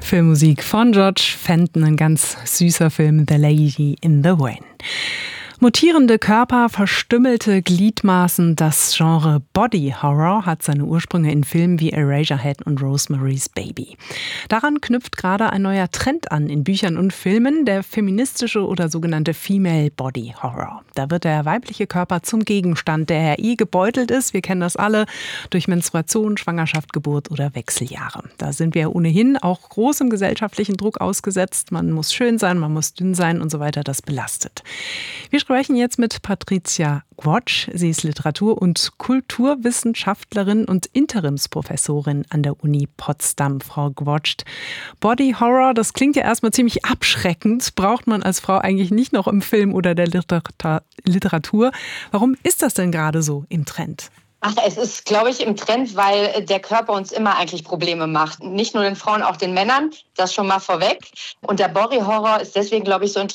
Filmmusik von George Fenton, ein ganz süßer Film, The Lady in the Wain. Mutierende Körper, verstümmelte Gliedmaßen, das Genre Body Horror hat seine Ursprünge in Filmen wie Eraserhead und Rosemary's Baby. Daran knüpft gerade ein neuer Trend an in Büchern und Filmen, der feministische oder sogenannte Female Body Horror. Da wird der weibliche Körper zum Gegenstand, der gebeutelt ist, wir kennen das alle, durch Menstruation, Schwangerschaft, Geburt oder Wechseljahre. Da sind wir ohnehin auch großem gesellschaftlichen Druck ausgesetzt. Man muss schön sein, man muss dünn sein und so weiter, das belastet. Wir sprechen jetzt mit Patricia Gwotsch. Sie ist Literatur- und Kulturwissenschaftlerin und Interimsprofessorin an der Uni Potsdam. Frau Gwotsch, Body Horror, das klingt ja erstmal ziemlich abschreckend. Braucht man als Frau eigentlich nicht noch im Film oder der Literatur. Warum ist das denn gerade so im Trend? Es ist, glaube ich, im Trend, weil der Körper uns immer eigentlich Probleme macht. Nicht nur den Frauen, auch den Männern. Das schon mal vorweg. Und der Body Horror ist deswegen, glaube ich, so interessant,